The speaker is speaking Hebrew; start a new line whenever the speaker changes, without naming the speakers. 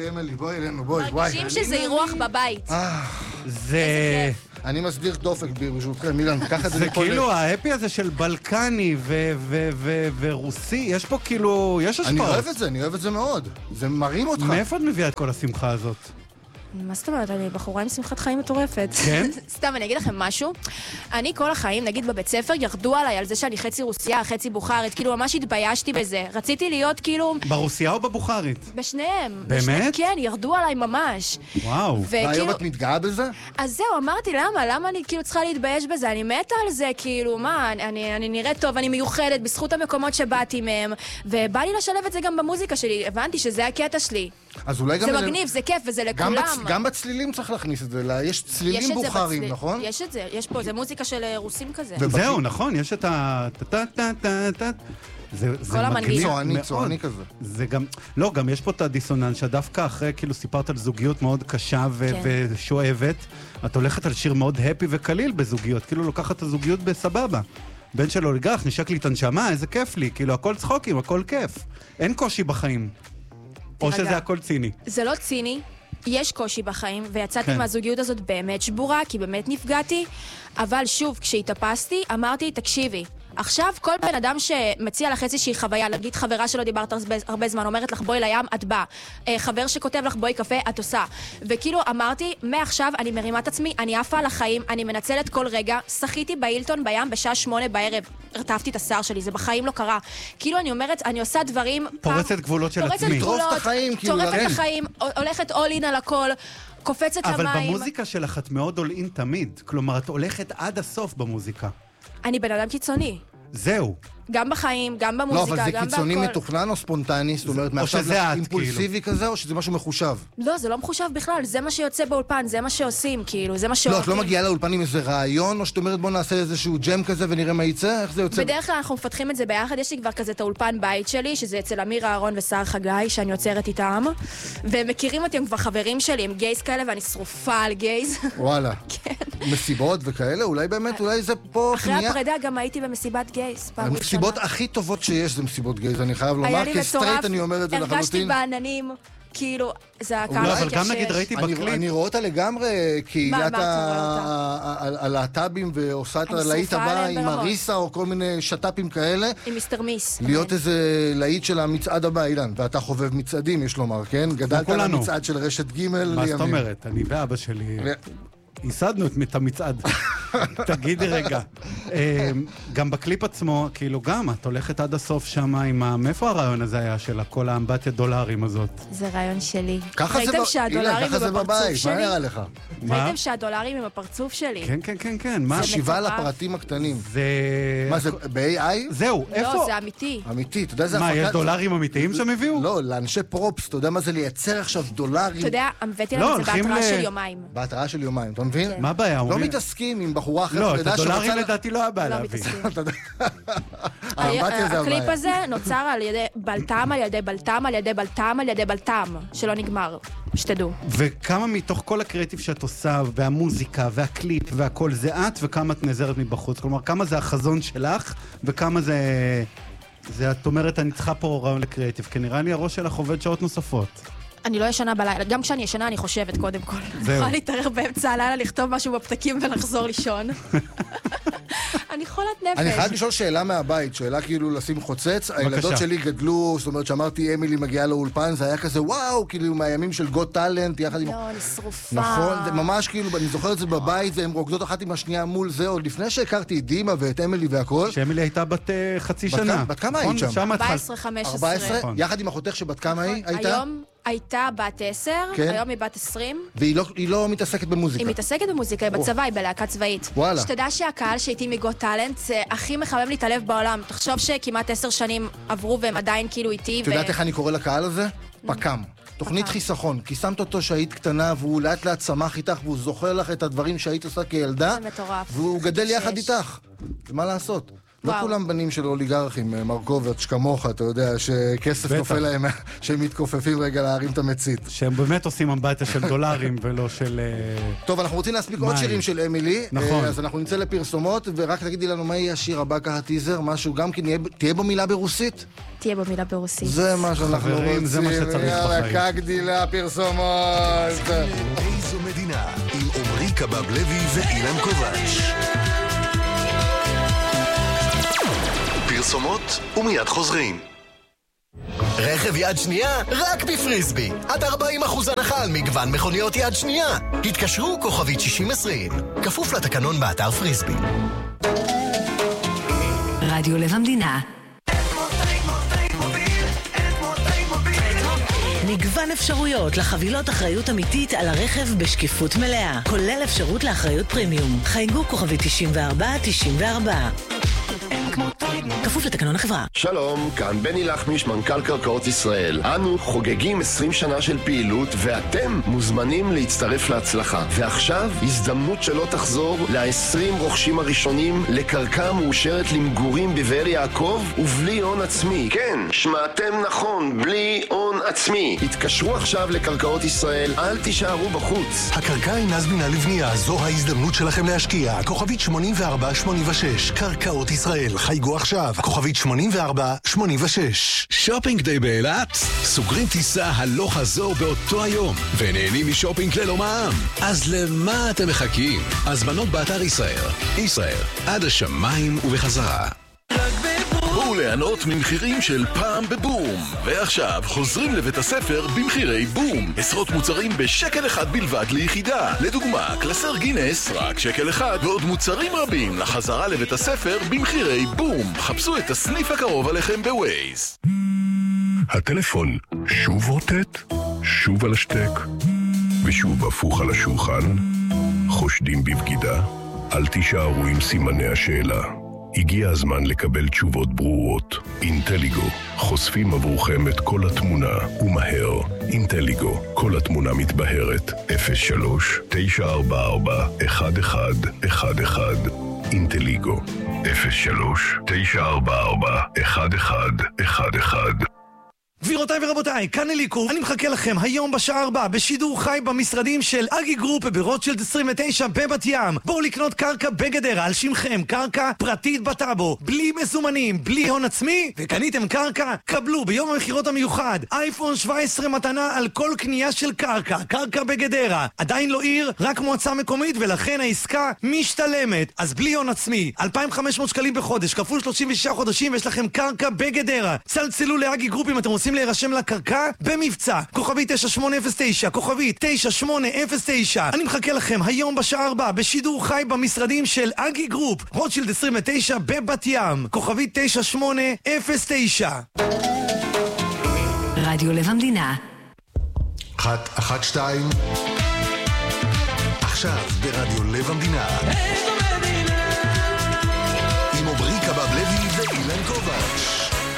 בואי אמילי, בואי אלינו, בואי.
מרגישים שזה אירוח בבית.
זה...
אני מסביר דופק ברשותכם, מילן, ככה
זה כאילו ההפי הזה של בלקני ורוסי, יש פה כאילו, יש השפעות.
אני אוהב את זה מאוד. זה מרים אותך.
מאיפה את מביאה את כל השמחה הזאת?
מה זאת אומרת? אני בחורה עם שמחת חיים מטורפת.
כן?
סתם, אני אגיד לכם משהו. אני כל החיים, נגיד בבית ספר, ירדו עליי על זה שאני חצי רוסיה, חצי בוכרית. כאילו, ממש התביישתי בזה. רציתי להיות כאילו...
ברוסיה או בבוכרית?
בשניהם.
באמת?
כן, ירדו עליי ממש.
וואו.
והיום את מתגאה בזה?
אז זהו, אמרתי, למה אני כאילו צריכה להתבייש בזה? אני מתה על זה, כאילו, מה, אני נראית טוב, אני מיוחדת בזכות המקומות שבאתי מהם, ובא לי לשלב את זה גם במוזיקה שלי. הבנתי שזה הקטע שלי.
אז אולי גם...
זה מגניב, זה כיף, וזה לכולם.
גם בצלילים צריך להכניס את זה, יש צלילים בוכרים, נכון?
יש את זה, יש פה, זה מוזיקה של רוסים כזה.
זהו, נכון, יש את ה... זה מגניב מאוד.
צועני כזה.
זה גם, לא, גם יש פה את הדיסוננס, שדווקא אחרי, כאילו, סיפרת על זוגיות מאוד קשה ושואבת, את הולכת על שיר מאוד הפי וקליל בזוגיות, כאילו לוקחת את הזוגיות בסבבה. בן שלו לגח, נשק לי את הנשמה, איזה כיף לי, כאילו, הכל צחוקים, הכל כיף. אין קושי בחיים. או שזה הכל ציני.
זה לא ציני. יש קושי בחיים, ויצאתי מהזוגיות הזאת באמת שבורה, כי באמת נפגעתי, אבל שוב, כשהתאפסתי, אמרתי, תקשיבי, עכשיו כל בן אדם שמציע לך איזושהי חוויה, להגיד חברה שלא דיברת הרבה זמן, אומרת לך בואי לים, את באה. חבר שכותב לך בואי קפה, את עושה. וכאילו אמרתי, מעכשיו אני מרימה את עצמי, אני עפה על החיים, אני מנצלת כל רגע, שחיתי באילטון בים בשעה 8 בערב, הרטפתי את השיער שלי, זה בחיים לא קרה. כאילו אני אומרת, אני עושה דברים...
פורצת גבולות של עצמי.
טורף את החיים, כאילו.
טורפת את החיים, הולכת all in על הכל, קופצת למים.
אבל במוזיקה שלך את מאוד all in תמיד. כלומר, את הולכת עד הסוף במוזיקה.
אני בן אדם קיצוני.
זהו.
גם בחיים, גם במוזיקה, גם בהכל.
לא, אבל זה קיצוני מתוכנן או ספונטני? זאת אומרת,
או שזה את,
אימפולסיבי כזה, או שזה משהו מחושב?
לא, זה לא מחושב בכלל, זה מה שיוצא באולפן, זה מה שעושים, כאילו, זה מה שעושים.
לא, את לא מגיעה לאולפן עם איזה רעיון, או שאת אומרת בוא נעשה איזשהו ג'ם כזה ונראה מה יצא? איך זה יוצא?
בדרך כלל אנחנו מפתחים את זה ביחד, יש לי כבר כזה את האולפן בית שלי, שזה אצל אמיר אהרון ושר חגי, שאני יוצרת איתם, והם מכירים אותי, הם כבר חברים שלי, הם גייז כאלה, ואני שרופה על גייז.
וואלה. מסיבות וכאלה, אולי באמת, אולי זה פה
אחרי הפרידה גם הייתי במסיבת גייז, פעם ראשונה.
המסיבות הכי טובות שיש זה מסיבות גייז, אני חייב לומר, כסטרייט אני אומר את זה לחלוטין.
הרגשתי בעננים, כאילו, זה הקהל
לא,
הכי
אבל גם
שיש.
נגיד ראיתי בקליפ.
אני רואה אותה לגמרי קהילת הלהט"בים, ועושה את הלהיט הבא עם מריסה או כל מיני שטאפים כאלה.
עם מיסטר מיס.
להיות איזה להיט של המצעד הבא, אילן, ואתה חובב מצעדים, יש לומר, כן? גדלת על המצעד של רשת ג' לימים.
מה זאת אומרת? אני ואבא שלי... ייסדנו את המצעד. תגידי רגע. גם בקליפ עצמו, כאילו גם, את הולכת עד הסוף שם עם מאיפה הרעיון הזה היה של כל האמבטיה דולרים הזאת?
זה רעיון שלי.
ככה זה בבית, מה נראה לך?
ראיתם שהדולרים עם הפרצוף שלי?
כן, כן, כן, כן.
חשיבה לפרטים הקטנים. מה זה, ב-AI?
זהו, איפה?
לא, זה אמיתי.
אמיתי, אתה יודע, זה
מה, יש דולרים אמיתיים שהם הביאו?
לא, לאנשי פרופס, אתה יודע מה זה לייצר עכשיו דולרים?
אתה יודע, הבאתי להם את זה בהתראה של יומיים.
בהתראה של יומיים, אתה מבין?
מה הבעיה?
לא מתעסקים עם בחורה אחרת.
לא, את הדולרים לדעתי לא הבא להביא.
הקליפ הזה נוצר על ידי בלטם, על ידי בלטם, על ידי בלטם, על ידי בלטם, שלא נגמר, שתדעו.
וכמה מתוך כל הקריאטיב שאת עושה, והמוזיקה, והקליפ, והכל זה את, וכמה את נעזרת מבחוץ? כלומר, כמה זה החזון שלך, וכמה זה... את אומרת, אני צריכה פה רעיון לקריאטיב, כי נראה לי הראש שלך עובד שעות נוספות.
אני לא ישנה בלילה, גם כשאני ישנה אני חושבת קודם כל. אני יכולה להתערר באמצע הלילה, לכתוב משהו בפתקים ולחזור לישון. אני חולת נפש.
אני חייב לשאול שאלה מהבית, שאלה כאילו לשים חוצץ. הילדות שלי גדלו, זאת אומרת שאמרתי אמילי מגיעה לאולפן, זה היה כזה וואו, כאילו מהימים של גוט טלנט, יחד עם...
לא, אני שרופה.
נכון, זה ממש כאילו, אני זוכר את זה בבית, והן רוקדות אחת עם השנייה מול זה, עוד לפני שהכרתי את דימה ואת אמילי והכל.
שאמילי הייתה בת חצי שנה.
בת כמה היית שם?
14-15.
יחד עם אחותך שבת כמה היא הייתה?
היום הייתה בת 10, היום היא בת 20.
והיא לא מתעסקת במוזיקה.
היא מתעסקת במוזיקה, היא בצבא, היא בלהקה צבאית.
וואלה.
שתדע שהקהל שהייתי מגוט טלנט, זה הכי מחמם לי את הלב בעולם. תחשוב שכמעט 10 שנים עברו והם עדיין כאילו איתי.
את יודעת איך אני קורא לקהל הזה? פקם. תוכנית חיסכון. כי שמת אותו שהיית קטנה, והוא לאט לאט צמח איתך, והוא זוכר לך את הדברים שהיית עושה כילדה.
זה מטורף.
והוא גדל יחד איתך. מה לעשות? לא כולם בנים של אוליגרכים, מרקוביץ' כמוך, אתה יודע, שכסף נופל להם, שהם מתכופפים רגע להרים את המצית.
שהם באמת עושים אמבטיה של דולרים ולא של...
טוב, אנחנו רוצים להספיק עוד שירים של אמילי,
נכון.
אז אנחנו נצא לפרסומות, ורק תגידי לנו מה יהיה השיר הבא ככה טיזר, משהו גם כן, תהיה בו מילה ברוסית?
תהיה בו מילה ברוסית.
זה מה שאנחנו רוצים.
זה מה שצריך בחיים.
יאללה, קגדילה, פרסומות.
איזו מדינה, עם עומרי קבב לוי ואילן קובץ'. פרסומות ומיד חוזרים. רכב יד שנייה רק בפריסבי. עד 40% הנחה על מגוון מכוניות יד שנייה. התקשרו כוכבית 6020. כפוף לתקנון באתר פריסבי.
רדיו לב המדינה. מגוון אפשרויות לחבילות אחריות אמיתית על הרכב בשקיפות מלאה, כולל אפשרות לאחריות פרימיום. חייגו כוכבית 9494. כפוף לתקנון החברה.
שלום, כאן בני לחמיש, מנכ"ל קרקעות ישראל. אנו חוגגים 20 שנה של פעילות, ואתם מוזמנים להצטרף להצלחה. ועכשיו, הזדמנות שלא תחזור ל-20 רוכשים הראשונים לקרקע מאושרת למגורים בבאר יעקב ובלי הון עצמי. כן, שמעתם נכון, בלי הון עצמי. התקשרו עכשיו לקרקעות ישראל, אל תישארו בחוץ.
הקרקע אינה זמינה לבנייה, זו ההזדמנות שלכם להשקיע. כוכבית 8486, קרקעות ישראל. חייגו עכשיו, כוכבית 8486.
שופינג דיי באילת? סוגרים טיסה הלוך חזור באותו היום, ונהנים משופינג ללא מע"מ. אז למה אתם מחכים? הזמנות באתר ישראל. ישראל, עד השמיים ובחזרה. בואו ליהנות ממחירים של פעם בבום. ועכשיו חוזרים לבית הספר במחירי בום. עשרות מוצרים בשקל אחד בלבד ליחידה. לדוגמה, קלסר גינס, רק שקל אחד, ועוד מוצרים רבים לחזרה לבית הספר במחירי בום. חפשו את הסניף הקרוב עליכם בווייז.
הטלפון שוב רוטט, שוב על השטק, ושוב הפוך על השולחן. חושדים בבגידה? אל תישארו עם סימני השאלה. הגיע הזמן לקבל תשובות ברורות. אינטליגו, חושפים עבורכם את כל התמונה, ומהר. אינטליגו, כל התמונה מתבהרת. 03-944-1111. אינטליגו, 03-944-1111.
גבירותיי ורבותיי, כאן אליקו, אני מחכה לכם היום בשעה 4 בשידור חי במשרדים של אגי גרופ ברוטשילד 29 בבת ים. בואו לקנות קרקע בגדרה על שמכם, קרקע פרטית בטאבו, בלי מזומנים, בלי הון עצמי, וקניתם קרקע, קבלו ביום המחירות המיוחד אייפון 17 מתנה על כל קנייה של קרקע, קרקע בגדרה. עדיין לא עיר, רק מועצה מקומית, ולכן העסקה משתלמת. אז בלי הון עצמי, 2,500 שקלים בחודש, כפול 36 חודשים, ויש לכם קרקע בגדרה. צלצלו לאגי גרופ אם אתם רוצים להירשם לקרקע במבצע. כוכבית 9809, כוכבית 9809. אני מחכה לכם היום בשעה 4 בשידור חי במשרדים של אגי גרופ, רוטשילד 29 בבת ים. כוכבית 9809.
רדיו לב המדינה.
112. עכשיו ברדיו לב המדינה. איזו מדינה